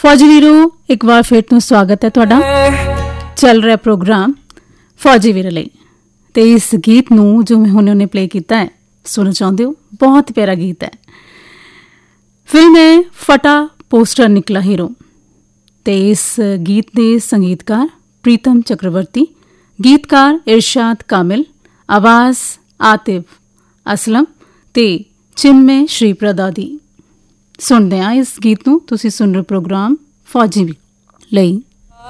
फौजी वीरो एक बार फिर ਤੋਂ ਸਵਾਗਤ ਹੈ ਤੁਹਾਡਾ। ਚੱਲ ਰਿਹਾ ਪ੍ਰੋਗਰਾਮ ਫੌਜੀ ਵੀਰ ਲਈ ਤੇ ਇਸ ਗੀਤ ਨੂੰ ਜੋ ਮੈਂ ਹੁਣੇ ਪਲੇ ਕੀਤਾ ਹੈ ਸੁਣਨਾ ਚਾਹੁੰਦੇ ਹੋ? ਬਹੁਤ ਪਿਆਰਾ ਗੀਤ ਹੈ। ਫਿਲਮ ਹੈ ਫਟਾ ਪੋਸਟਰ ਨਿਕਲਾ ਹੀਰੋ ਤੇ ਇਸ ਗੀਤ ਦੇ ਸੰਗੀਤਕਾਰ ਪ੍ਰੀਤਮ ਚੱਕਰਵਰਤੀ, ਗੀਤਕਾਰ ਇਰਸ਼ਾਦ ਕਾਮਿਲ, ਆਵਾਜ਼ ਆਤਿਫ ਅਸਲਮ ਤੇ ਚਿਨਮੇ ਸ਼੍ਰੀ ਪ੍ਰਦਾ ਦੀ। ਸੁਣਦੇ ਹਾਂ ਇਸ ਗੀਤ ਨੂੰ। ਤੁਸੀਂ ਸੁਣ ਰਹੇ ਪ੍ਰੋਗਰਾਮ ਫੌਜੀ ਲਈ।